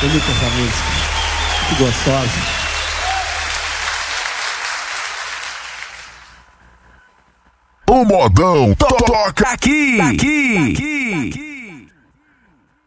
Bonita essa música. Que gostosa. O modão toca aqui.